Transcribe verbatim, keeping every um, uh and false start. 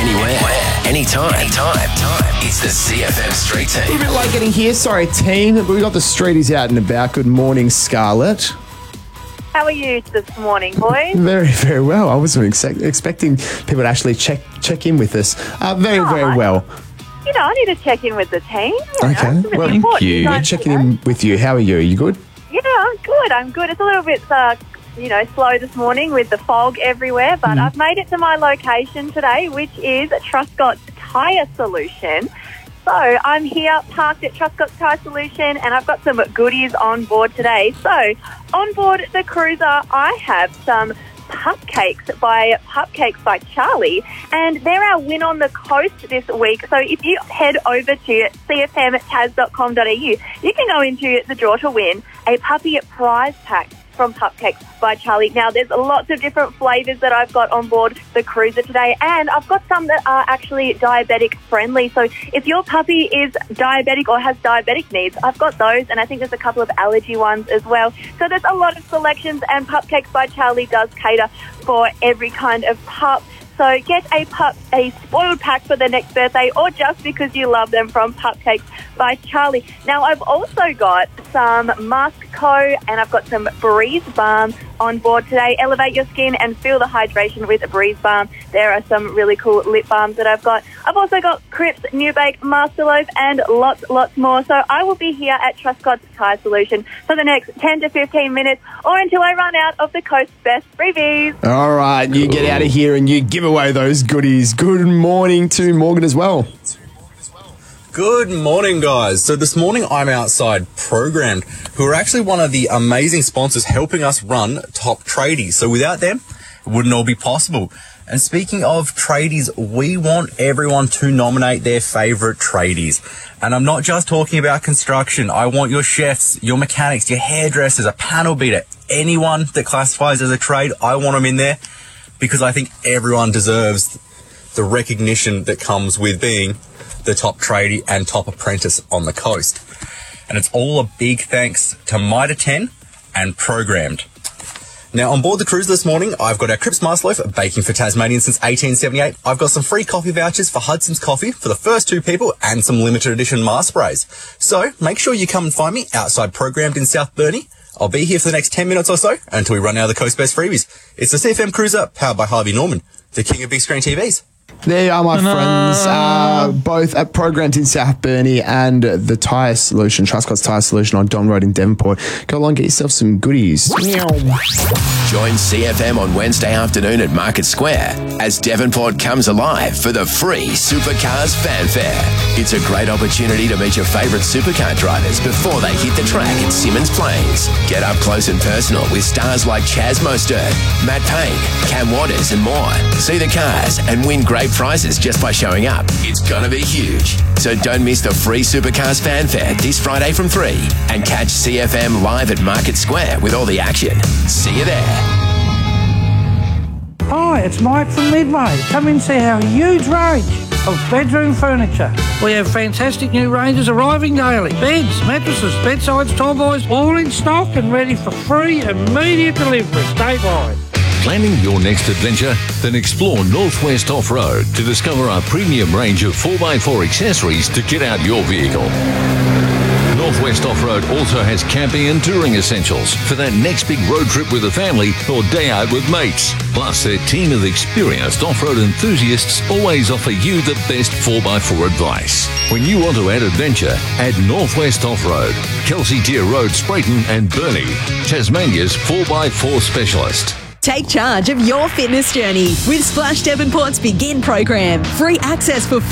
anywhere, anytime. anytime. It's the C F M Street A Team. bit late getting here, sorry team, but we got the streeties out and about. Good morning, Scarlett. How are you this morning, boys? Very, very well. I wasn't ex- expecting people to actually check check in with us. Uh, very, Oh, very well. You know, I need to check in with the team. You know, Okay. it's really Well, important. you. We're guys, checking you know. in with you. How are you? Are you good? Yeah, I'm good. I'm good. It's a little bit, uh, you know, slow this morning with the fog everywhere, but Mm. I've made it to my location today, which is Truscott Tyre Solution. So I'm here parked at Truscott Tyre Solution, and I've got some goodies on board today. So on board the cruiser, I have some Pupcakes by Pupcakes by Charlie, and they're our win on the coast this week. So if you head over to c f m taz dot com dot a u, you can go into the draw to win a puppy prize pack from Pupcakes by Charlie. Now, there's lots of different flavours that I've got on board the cruiser today, and I've got some that are actually diabetic friendly. So if your puppy is diabetic or has diabetic needs, I've got those, and I think there's a couple of allergy ones as well. So there's a lot of selections, and Pupcakes by Charlie does cater for every kind of pup. So get a pup, a spoiled pack for their next birthday, or just because you love them, from Pupcakes by Charlie. Now, I've also got some Mask Co, and I've got some Breeze Balm on board today. Elevate your skin and feel the hydration with Breeze Balm. There are some really cool lip balms that I've got. I've also got Crips New Bake Master Loaf and lots, lots more. So I will be here at Truscott Tyre Solution for the next ten to fifteen minutes, or until I run out of the coast's best freebies. All right, you get out of here and you give away those goodies. Good morning to Morgan as well. Good morning, guys. So this morning I'm outside Programmed, who are actually one of the amazing sponsors helping us run Top Tradies. So without them, it wouldn't all be possible. And speaking of tradies, we want everyone to nominate their favourite tradies. And I'm not just talking about construction. I want your chefs, your mechanics, your hairdressers, a panel beater, anyone that classifies as a trade. I want them in there because I think everyone deserves the recognition that comes with being the top tradie and top apprentice on the coast. And it's all a big thanks to Mitre ten and Programmed. Now, on board the cruise this morning, I've got our Crips Master Loaf, baking for Tasmanians since eighteen seventy-eight. I've got some free coffee vouchers for Hudson's Coffee for the first two people, and some limited edition mask sprays. So make sure you come and find me outside Programmed in South Burnie. I'll be here for the next ten minutes or so until we run out of the coast best freebies. It's the C F M Cruiser, powered by Harvey Norman, the king of big screen T Vs. There you are, my friends, uh, both at Programs in South Burnie and the Tyre Solution, Truscott's Tyre Solution on Don Road in Devonport. Go along, get yourself some goodies. Join C F M on Wednesday afternoon at Market Square as Devonport comes alive for the free Supercars Fanfare. It's a great opportunity to meet your favourite supercar drivers before they hit the track at Simmons Plains. Get up close and personal with stars like Chaz Mostert, Matt Payne, Cam Waters and more. See the cars and win great prizes just by showing up. It's gonna be huge. So don't miss the free Supercars Fanfare this Friday from three, and catch C F M live at Market Square with all the action. See you there. Hi, it's Mike from Midway. Come and see our huge range of bedroom furniture. We have fantastic new ranges arriving daily. Beds, mattresses, bedsides, tallboys, all in stock and ready for free immediate delivery statewide. Planning your next adventure? Then explore Northwest Off-Road to discover our premium range of four by four accessories to get out your vehicle. Northwest Off-Road also has camping and touring essentials for that next big road trip with the family or day out with mates. Plus, their team of experienced off-road enthusiasts always offer you the best four by four advice. When you want to add adventure, add Northwest Off-Road, Kelsey Deer Road, Sprayton and Burnie, Tasmania's four by four specialist. Take charge of your fitness journey with Splash Devonport's Begin program. Free access for